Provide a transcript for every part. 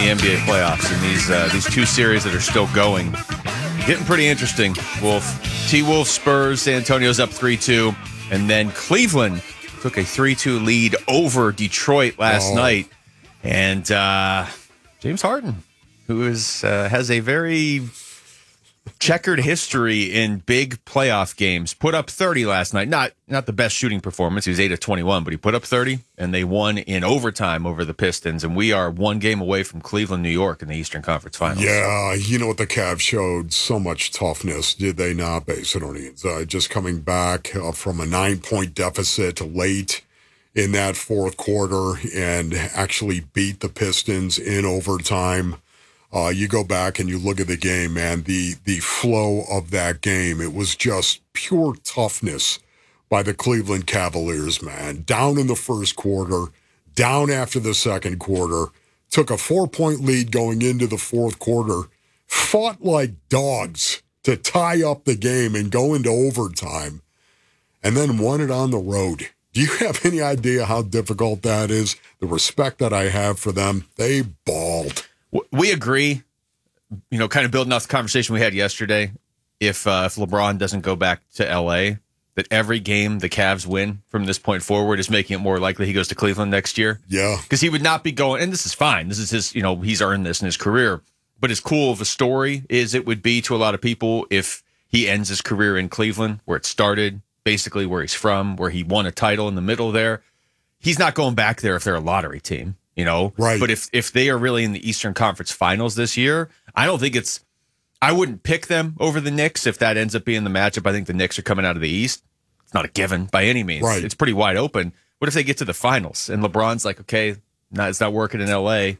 the NBA playoffs, and these two series that are still going, getting pretty interesting. T-Wolves, Spurs, San Antonio's up 3-2, and then Cleveland took a 3-2 lead over Detroit last night, and James Harden, who has a very checkered history in big playoff games, put up 30 last night. Not the best shooting performance. He was 8 of 21, but he put up 30, and they won in overtime over the Pistons. And we are one game away from Cleveland, New York in the Eastern Conference Finals. Yeah, you know what, the Cavs showed so much toughness, did they not, Macedonians? Just coming back from a 9-point deficit late in that fourth quarter and actually beat the Pistons in overtime. You go back and you look at the game, man, the flow of that game, it was just pure toughness by the Cleveland Cavaliers, man. Down in the first quarter, down after the second quarter, took a 4-point lead going into the fourth quarter, fought like dogs to tie up the game and go into overtime, and then won it on the road. Do you have any idea how difficult that is? The respect that I have for them, they balled. We agree, kind of building off the conversation we had yesterday, if LeBron doesn't go back to L.A., that every game the Cavs win from this point forward is making it more likely he goes to Cleveland next year. Yeah. Because he would not be going, and this is fine. This is his, he's earned this in his career. But as cool of a story as it would be to a lot of people if he ends his career in Cleveland, where it started, basically where he's from, where he won a title in the middle there. He's not going back there if they're a lottery team. Right. But if they are really in the Eastern Conference Finals this year, I wouldn't pick them over the Knicks if that ends up being the matchup. I think the Knicks are coming out of the East. It's not a given by any means. Right. It's pretty wide open. What if they get to the finals and LeBron's like, okay, it's not working in LA?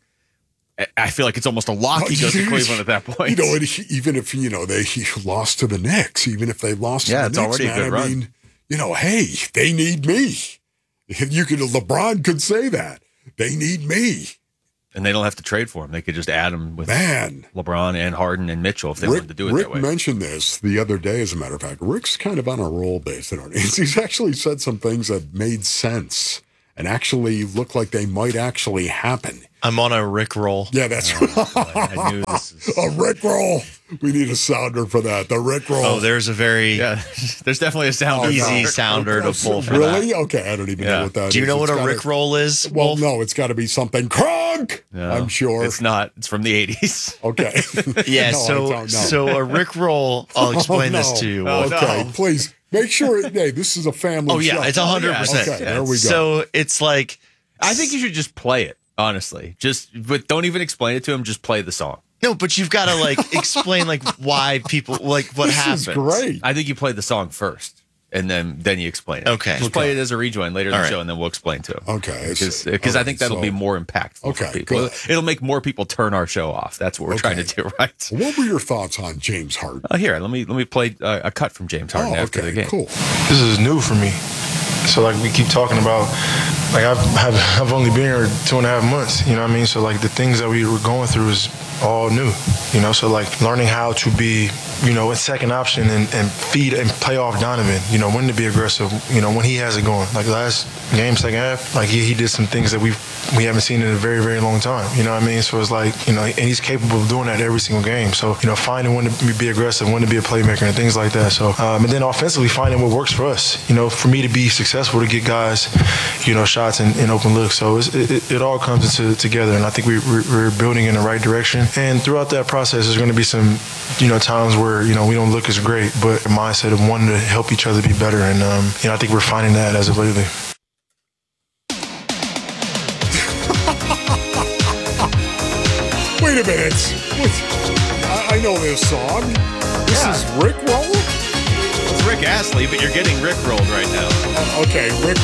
I feel like it's almost a lock he goes to Cleveland at that point. Even if, they lost to the Knicks, even if they lost to the Knicks, already a good run. Hey, they need me. LeBron could say that. They need me. And they don't have to trade for him. They could just add him with LeBron and Harden and Mitchell if they wanted to do it that way. Rick mentioned this the other day, as a matter of fact. Rick's kind of on a roll based on it. He's actually said some things that made sense and actually looked like they might actually happen. I'm on a Rick roll. Yeah, that's right. I knew this is... A Rick roll. We need a sounder for that. The Rick roll. Oh, there's a very there's definitely a sounder. Easy sounder to pull for really? that. Okay, I don't even know what that is. Do you know what a Rick roll is? Well, no, it's got to be something crunk. No, I'm sure. It's not. It's from the 80s. Okay. Yeah, No, so a Rick roll, I'll explain this to you. Okay, please. Make sure, hey, this is a family show. Oh, yeah, it's 100%. Okay, there we go. So it's like... I think you should just play it, honestly. But don't even explain it to him. Just play the song. No, but you've got to explain why people what happens. This is great. I think you play the song first, and then you explain it. Okay. Just play it as a rejoin later in the show, and then we'll explain to him. Okay. Because I think that'll be more impactful for people. Good. It'll make more people turn our show off. That's what we're trying to do, right? What were your thoughts on James Harden? Here, let me play a cut from James Harden after the game. Cool. This is new for me. So we keep talking about, I've only been here 2.5 months, you know what I mean? So the things that we were going through is all new, so learning how to be, a second option and feed and play off Donovan, when to be aggressive, when he has it going. Last game, second half, he did some things that we haven't seen in a very, very long time, you know what I mean? So it's and he's capable of doing that every single game. So, finding when to be aggressive, when to be a playmaker and things like that. So, and then offensively, finding what works for us, for me to be successful, to get guys, shots and open looks. So it all comes together, and I think we're building in the right direction. And throughout that process, there's going to be some, times where, we don't look as great, but a mindset of wanting to help each other be better. And, I think we're finding that as of lately. Wait a minute. I know this song. This is Rick Roll? It's Rick Astley, but you're getting Rick rolled right now. Okay, Rick